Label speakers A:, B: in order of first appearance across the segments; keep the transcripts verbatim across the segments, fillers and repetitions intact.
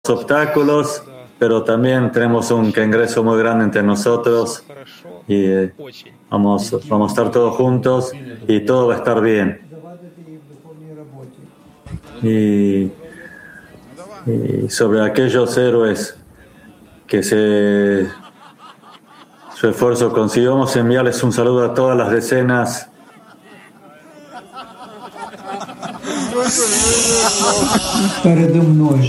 A: obstáculos, pero también tenemos un congreso muy grande entre nosotros y eh, vamos, vamos a estar todos juntos y todo va a estar bien. Y, y sobre aquellos héroes que se, su esfuerzo consiguió, vamos a enviarles un saludo a todas las decenas
B: передо мною.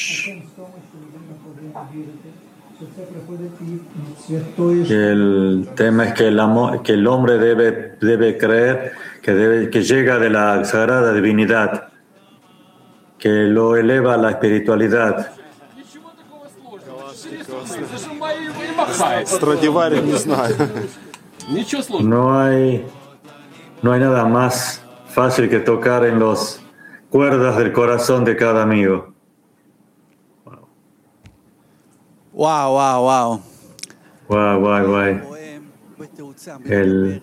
A: que el tema es que el, amor, que el hombre debe, debe creer que, debe, que llega de la sagrada divinidad, que lo eleva a la espiritualidad. No hay, no hay nada más fácil que tocar en las cuerdas del corazón de cada amigo.
C: Wow, wow, wow.
A: Guau, guau, guau. El,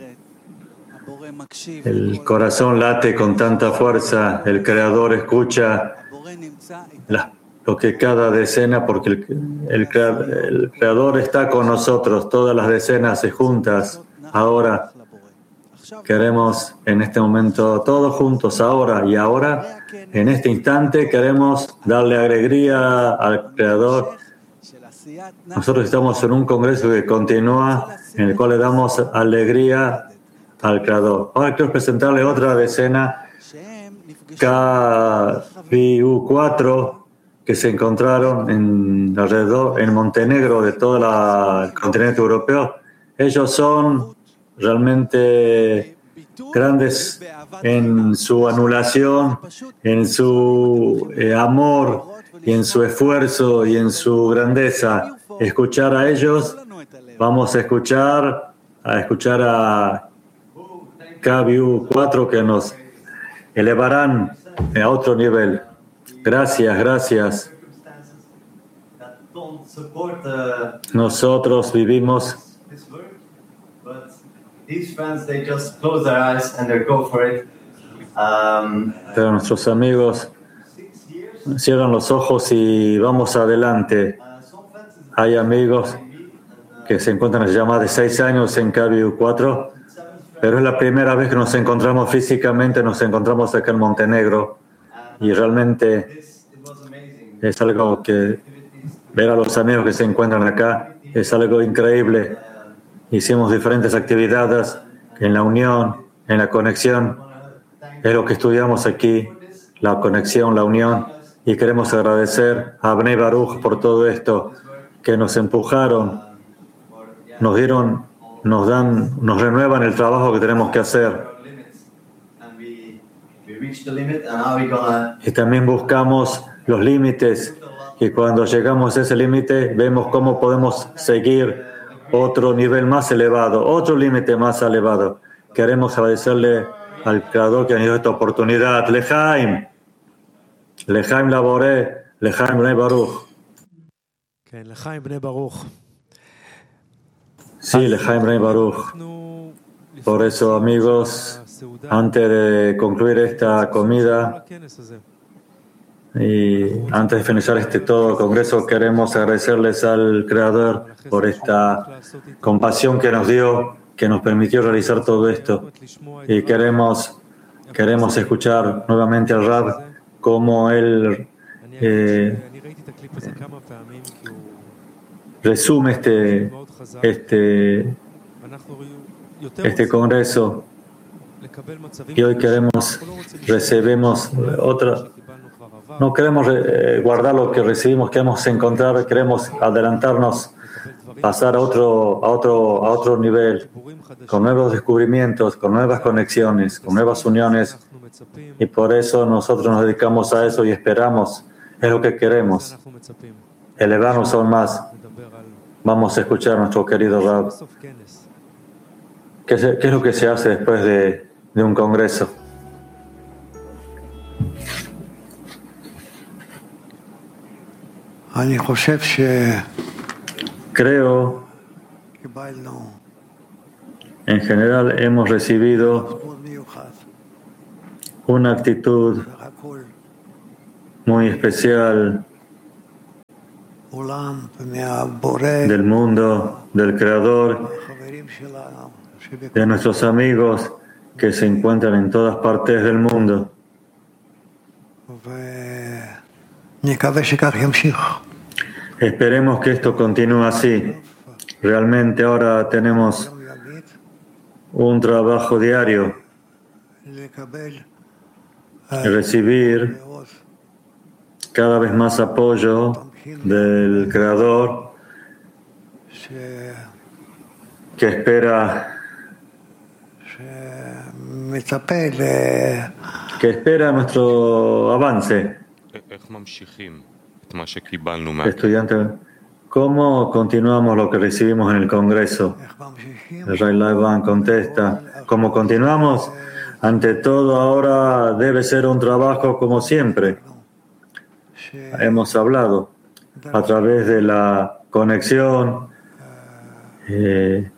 A: el corazón late con tanta fuerza, el Creador escucha la, lo que cada decena, porque el, el, el Creador está con nosotros, todas las decenas juntas. Ahora queremos en este momento, todos juntos, ahora y ahora, en este instante, queremos darle alegría al Creador. Nosotros estamos en un congreso que continúa, en el cual le damos alegría al Creador. Ahora quiero presentarle otra decena, K V U cuatro, que se encontraron en, alrededor, en Montenegro, de todo la, el continente europeo. Ellos son realmente grandes en su anulación, en su eh, amor, y en su esfuerzo y en su grandeza. Escuchar a ellos, vamos a escuchar a escuchar a K V U cuatro que nos elevarán a otro nivel. Gracias, gracias. Nosotros vivimos pero nuestros amigos cierran los ojos y vamos adelante. Hay amigos que se encuentran ya más de seis años en K V U cuatro, pero es la primera vez que nos encontramos físicamente, nos encontramos acá en Montenegro y realmente es algo que ver a los amigos que se encuentran acá es algo increíble. Hicimos diferentes actividades en la unión, en la conexión, es lo que estudiamos aquí, la conexión, la unión. Y queremos agradecer a Bnei Baruch por todo esto, que nos empujaron, nos dieron, nos dan, nos renuevan el trabajo que tenemos que hacer. Y también buscamos los límites, y cuando llegamos a ese límite, vemos cómo podemos seguir otro nivel más elevado, otro límite más elevado. Queremos agradecerle al Creador que nos dio esta oportunidad. Lejaim. Lejaim Laboré, Lejaim Bnei Baruch. Sí, Lejaim Bnei Baruch. Por eso, amigos, antes de concluir esta comida y antes de finalizar este todo congreso, queremos agradecerles al Creador por esta compasión que nos dio, que nos permitió realizar todo esto. Y queremos, queremos escuchar nuevamente al Rab, cómo él eh, resume este, este, este congreso. Y hoy queremos, recibimos otra, no queremos eh, guardar lo que recibimos, queremos encontrar, queremos adelantarnos, pasar a otro, a otro, a otro nivel, con nuevos descubrimientos, con nuevas conexiones, con nuevas uniones. Y por eso nosotros nos dedicamos a eso y esperamos, es lo que queremos, elevarnos aún más. Vamos a escuchar a nuestro querido Rab. ¿Qué, se, qué es lo que se hace después de, de un congreso? Creo, en general hemos recibido una actitud muy especial del mundo, del Creador, de nuestros amigos que se encuentran en todas partes del mundo. Esperemos que esto continúe así. Realmente ahora tenemos un trabajo diario, recibir cada vez más apoyo del Creador que espera que espera nuestro avance. Estudiante, ¿cómo continuamos lo que recibimos en el Congreso? El Ray Laivan contesta, ¿cómo continuamos? Ante todo, ahora debe ser un trabajo como siempre. Hemos hablado a través de la conexión, eh,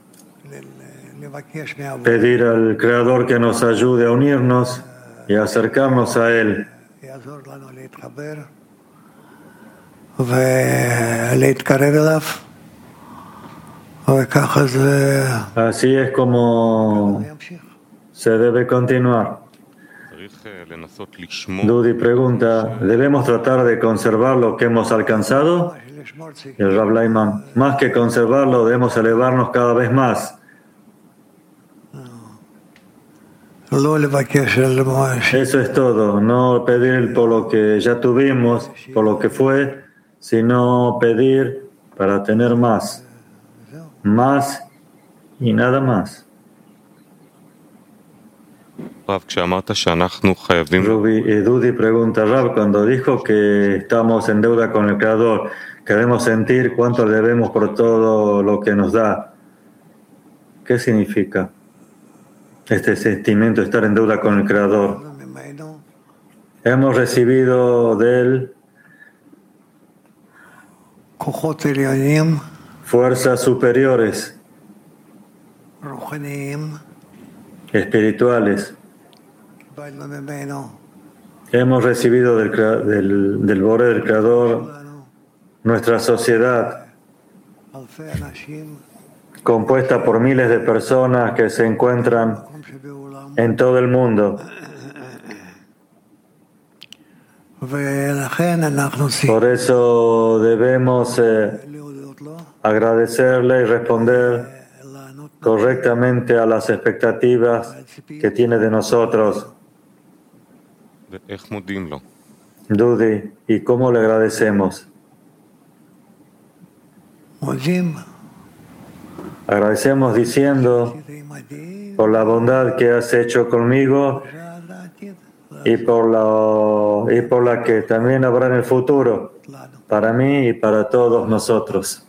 A: pedir al Creador que nos ayude a unirnos y a acercarnos a Él. Así es como se debe continuar. Dudi pregunta, ¿debemos tratar de conservar lo que hemos alcanzado? El Rav Laiman, más que conservarlo, debemos elevarnos cada vez más. Eso es todo, no pedir por lo que ya tuvimos, por lo que fue, sino pedir para tener más, más y nada más. Ruby y Dudi pregunta, Rav, cuando dijo que estamos en deuda con el Creador, queremos sentir cuánto debemos por todo lo que nos da. ¿Qué significa este sentimiento de estar en deuda con el Creador? Hemos recibido de Él fuerzas superiores, espirituales. Hemos recibido del, del, del Boré del Creador nuestra sociedad, compuesta por miles de personas que se encuentran en todo el mundo. Por eso debemos eh, agradecerle y responder correctamente a las expectativas que tiene de nosotros. Dudi, ¿y cómo le agradecemos? Agradecemos diciendo por la bondad que has hecho conmigo y por la, y por la que también habrá en el futuro, para mí y para todos nosotros.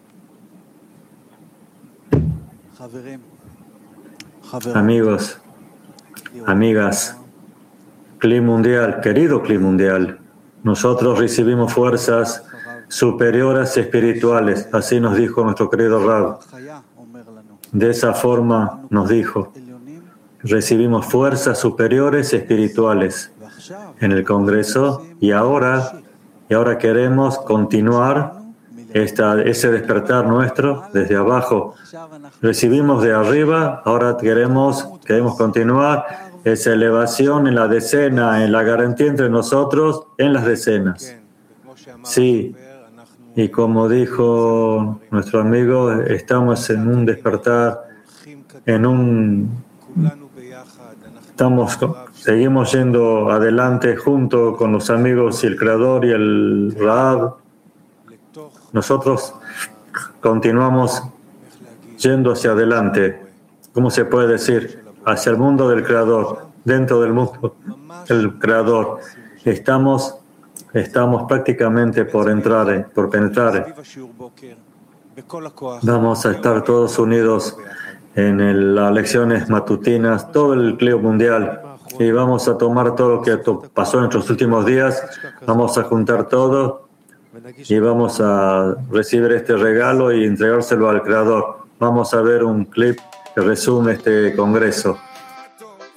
A: Amigos, amigas, Cli Mundial, querido Cli Mundial, nosotros recibimos fuerzas superiores espirituales, así nos dijo nuestro querido Rav. De esa forma nos dijo, recibimos fuerzas superiores espirituales en el Congreso y ahora, y ahora queremos continuar esta, ese despertar nuestro desde abajo. Recibimos de arriba, ahora queremos, queremos continuar esa elevación en la decena, en la garantía entre nosotros, en las decenas. Sí, y como dijo nuestro amigo, estamos en un despertar, en un... Estamos, seguimos yendo adelante junto con los amigos y el Creador y el Rav. Nosotros continuamos yendo hacia adelante. ¿Cómo se puede decir? Hacia el mundo del Creador, dentro del mundo del Creador. Estamos, estamos prácticamente por entrar, por penetrar. Vamos a estar todos unidos en el, las lecciones matutinas, todo el Cleo Mundial, y vamos a tomar todo lo que pasó en nuestros últimos días, vamos a juntar todo y vamos a recibir este regalo y entregárselo al Creador. Vamos a ver un clip que resume este congreso.